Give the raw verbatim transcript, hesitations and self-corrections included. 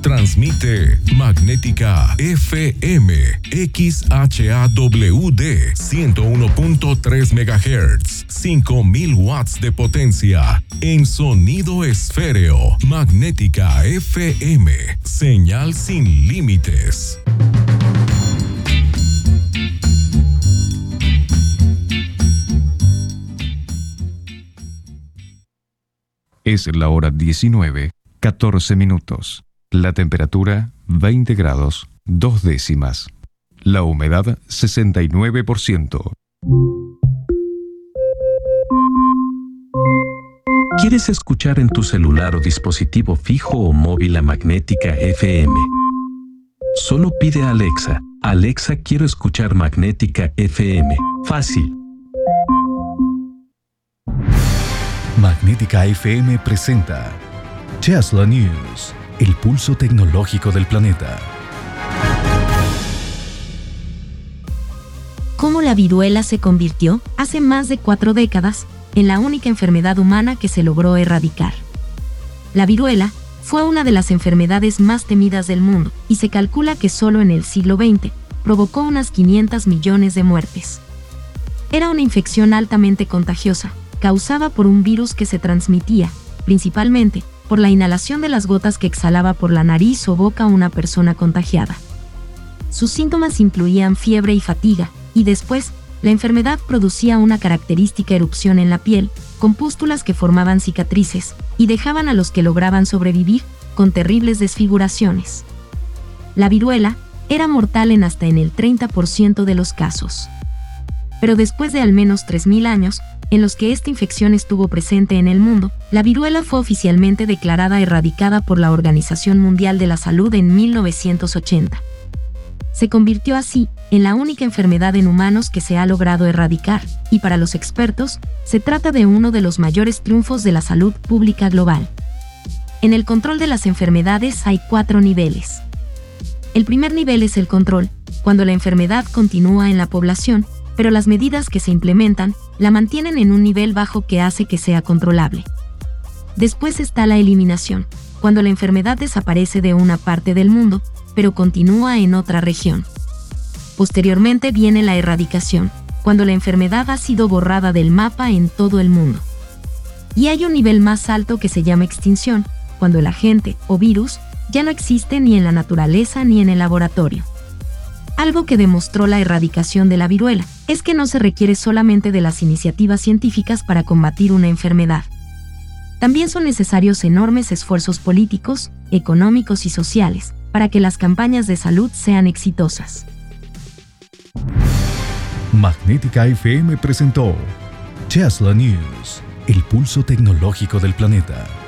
Transmite Magnética F M X H A W D ciento uno punto tres megahertz, cinco mil watts de potencia en sonido esféreo. Magnética F M, señal sin límites. Es la hora diecinueve, catorce minutos. La temperatura veinte grados, dos décimas. La humedad sesenta y nueve por ciento. ¿Quieres escuchar en tu celular o dispositivo fijo o móvil a Magnética F M? Solo pide a Alexa: Alexa, quiero escuchar Magnética F M. Fácil. Magnética F M presenta Tesla News, el pulso tecnológico del planeta. ¿Cómo la viruela se convirtió, hace más de cuatro décadas, en la única enfermedad humana que se logró erradicar? La viruela fue una de las enfermedades más temidas del mundo y se calcula que solo en el siglo veinte provocó unas quinientos millones de muertes. Era una infección altamente contagiosa, causada por un virus que se transmitía, principalmente, por la inhalación de las gotas que exhalaba por la nariz o boca una persona contagiada. Sus síntomas incluían fiebre y fatiga, y después, la enfermedad producía una característica erupción en la piel, con pústulas que formaban cicatrices, y dejaban a los que lograban sobrevivir con terribles desfiguraciones. La viruela era mortal en hasta en el treinta por ciento de los casos. Pero después de al menos tres mil años, en los que esta infección estuvo presente en el mundo, la viruela fue oficialmente declarada erradicada por la Organización Mundial de la Salud en mil novecientos ochenta. Se convirtió así en la única enfermedad en humanos que se ha logrado erradicar, y para los expertos, se trata de uno de los mayores triunfos de la salud pública global. En el control de las enfermedades hay cuatro niveles. El primer nivel es el control, cuando la enfermedad continúa en la población, pero las medidas que se implementan la mantienen en un nivel bajo que hace que sea controlable. Después está la eliminación, cuando la enfermedad desaparece de una parte del mundo, pero continúa en otra región. Posteriormente viene la erradicación, cuando la enfermedad ha sido borrada del mapa en todo el mundo. Y hay un nivel más alto que se llama extinción, cuando el agente o virus ya no existe ni en la naturaleza ni en el laboratorio. Algo que demostró la erradicación de la viruela es que no se requiere solamente de las iniciativas científicas para combatir una enfermedad. También son necesarios enormes esfuerzos políticos, económicos y sociales para que las campañas de salud sean exitosas. Magnética F M presentó Tesla News, el pulso tecnológico del planeta.